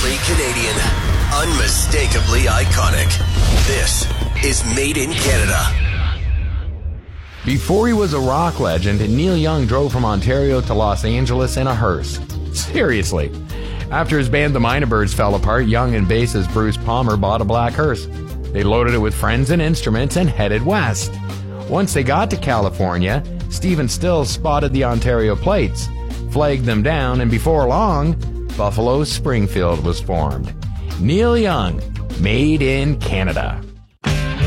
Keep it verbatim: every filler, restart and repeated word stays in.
Proudly Canadian. Unmistakably iconic. This is Made in Canada. Before he was a rock legend, Neil Young drove from Ontario to Los Angeles in a hearse. Seriously. After his band The Minor Birds fell apart, Young and bassist Bruce Palmer bought a black hearse. They loaded it with friends and instruments and headed west. Once they got to California, Stephen Stills spotted the Ontario plates, flagged them down, and before long, Buffalo Springfield was formed. Neil Young, Made in Canada.